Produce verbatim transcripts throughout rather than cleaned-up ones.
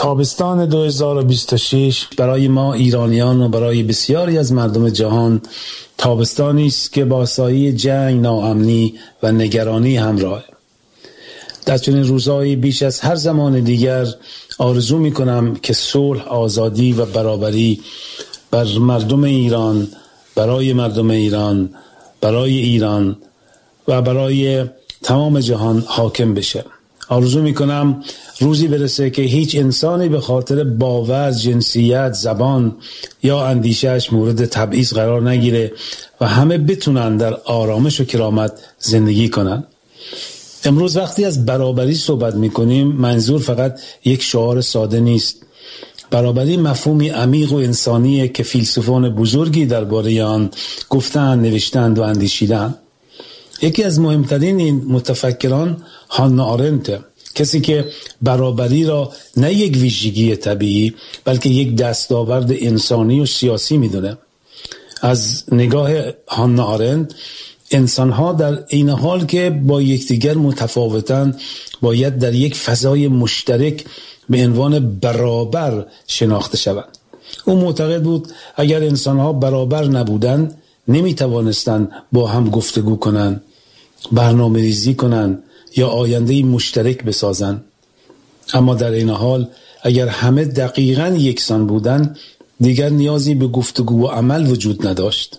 تابستان دو هزار و بیست و شش برای ما ایرانیان و برای بسیاری از مردم جهان تابستانی است که با سایه جنگ، ناامنی و نگرانی همراه. در چنین روزهای بیش از هر زمان دیگر آرزو می کنم که صلح، آزادی و برابری بر مردم ایران، برای مردم ایران، برای ایران و برای تمام جهان حاکم بشه. آرزو می کنم روزی برسه که هیچ انسانی به خاطر باور، جنسیت، زبان یا اندیشهش مورد تبعیض قرار نگیره و همه بتونن در آرامش و کرامت زندگی کنن. امروز وقتی از برابری صحبت می کنیم منظور فقط یک شعار ساده نیست. برابری مفهومی عمیق و انسانیه که فیلسوفان بزرگی درباره آن گفتند، نوشتند و اندیشیدند. یکی از مهمترین این متفکران هانا آرنت، کسی که برابری را نه یک ویژگی طبیعی بلکه یک دستاورد انسانی و سیاسی میدونه. از نگاه هانا آرنت انسان‌ها در این حال که با یکدیگر متفاوتند باید در یک فضای مشترک به عنوان برابر شناخته شوند. او معتقد بود اگر انسان‌ها برابر نبودند نمی‌توانستند با هم گفتگو کنند، برنامه‌ریزی کنند یا آینده‌ای مشترک بسازند. اما در این حال اگر همه دقیقاً یکسان بودند دیگر نیازی به گفتگو و عمل وجود نداشت.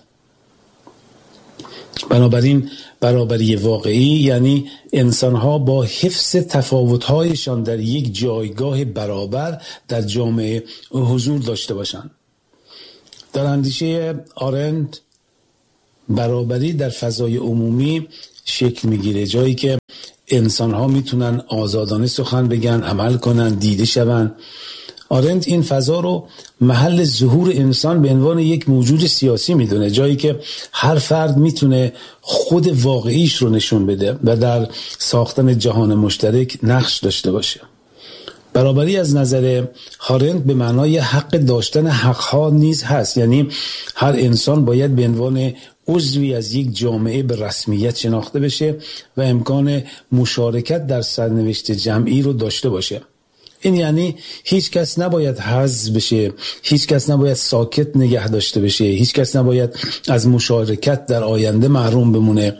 بنابراین برابری واقعی یعنی انسان‌ها با حفظ تفاوت‌هایشان در یک جایگاه برابر در جامعه حضور داشته باشند. در اندیشه آرنت برابری در فضای عمومی شکل میگیره، جایی که انسان‌ها میتونن آزادانه سخن بگن، عمل کنن، دیده شون. آرنت این فضا رو محل ظهور انسان به عنوان یک موجود سیاسی میدونه، جایی که هر فرد میتونه خود واقعیش رو نشون بده و در ساختن جهان مشترک نقش داشته باشه. برابری از نظر آرنت به معنای حق داشتن حقها نیز هست، یعنی هر انسان باید به عنوان عضوی از یک جامعه به رسمیت شناخته بشه و امکان مشارکت در سرنوشت جمعی رو داشته باشه. این یعنی هیچ کس نباید حذف بشه، هیچ کس نباید ساکت نگه داشته بشه، هیچ کس نباید از مشارکت در آینده محروم بمونه.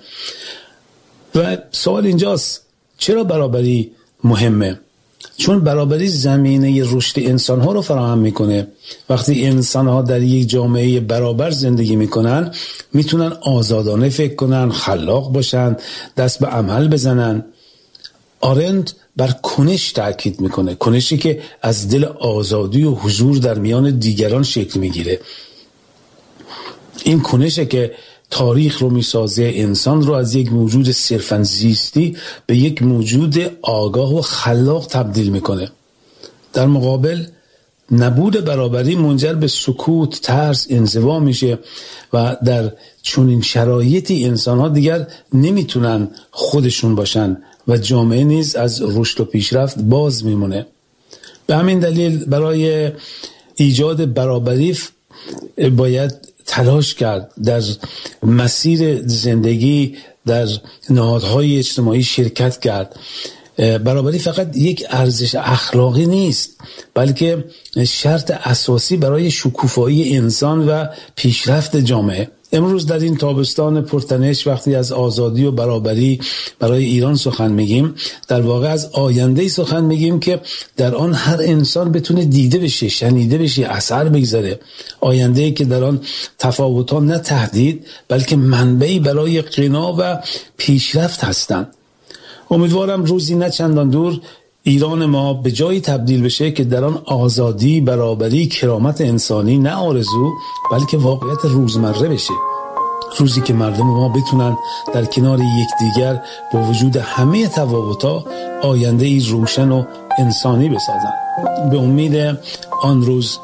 و سوال اینجاست چرا برابری مهمه؟ چون برابری زمینه رشد انسان‌ها رو فراهم میکنه. وقتی انسان‌ها در یک جامعه برابر زندگی میکنن میتونن آزادانه فکر کنن، خلاق باشن، دست به عمل بزنن. آرنت بر کنش تأکید میکنه، کنشی که از دل آزادی و حضور در میان دیگران شکل میگیره. این کنشه که تاریخ رو میسازه، انسان رو از یک موجود صرفاً زیستی به یک موجود آگاه و خلاق تبدیل میکنه. در مقابل نبود برابری منجر به سکوت، ترس، انزوا میشه و در چنین شرایطی انسان‌ها دیگر نمیتونن خودشون باشن و جامعه نیز از رشد و پیشرفت باز میمونه. به همین دلیل برای ایجاد برابری باید تلاش کرد، در مسیر زندگی در نهادهای اجتماعی شرکت کرد. برابری فقط یک ارزش اخلاقی نیست بلکه شرط اساسی برای شکوفایی انسان و پیشرفت جامعه. امروز در این تابستان پرتنش وقتی از آزادی و برابری برای ایران سخن میگیم در واقع از آینده‌ای سخن میگیم که در آن هر انسان بتونه دیده بشه، شنیده بشه، اثر بگذاره. آینده‌ای که در آن تفاوت‌ها نه تهدید بلکه منبعی برای غنا و پیشرفت هستند. امیدوارم روزی نه چندان دور ایران ما به جایی تبدیل بشه که در آن آزادی، برابری، کرامت انسانی نه آرزو بلکه واقعیت روزمره بشه. روزی که مردم ما بتونن در کنار یکدیگر با وجود همه تفاوت‌ها آینده‌ای روشن و انسانی بسازن. به امید آن روز